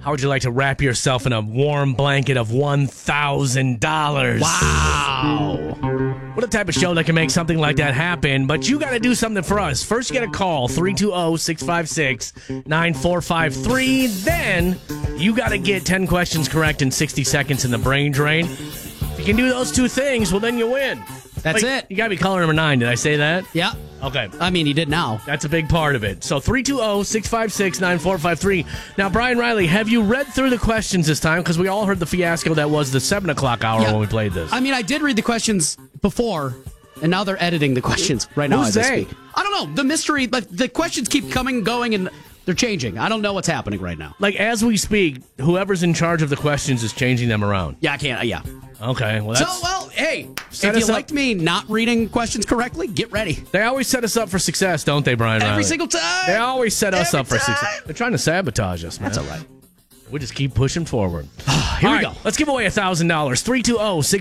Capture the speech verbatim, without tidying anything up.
How would you like to wrap yourself in a warm blanket of one thousand dollars? Wow. What a type of show that can make something like that happen, but you got to do something for us. First, you got to call three two zero, six five six, nine four five three. Then, you got to get ten questions correct in sixty seconds in the brain drain. If you can do those two things, well, then you win. That's Like, it. You got to be caller number nine. Did I say that? Yeah. Okay. I mean, he did now. That's a big part of it. So three two zero, six five six, nine four five three. Now, Brian Riley, have you read through the questions this time? Because we all heard the fiasco that was the seven o'clock hour Yeah. when we played this. I mean, I did read the questions before, and now they're editing the questions right now. Who's as I they? speak. I don't know. The mystery, like, the questions keep coming, going, and they're changing. I don't know what's happening right now. Like, as we speak, whoever's in charge of the questions is changing them around. Yeah, I can't. Yeah. Okay, well, So, that's... well, hey, Set if us you up. liked me not reading questions correctly, get ready. They always set us up for success, don't they, Brian Every Riley? single time. They always set us Every up for time. success. They're trying to sabotage us, man. That's all right. We just keep pushing forward. Here All we right, go. let's give away one thousand dollars. three two zero, six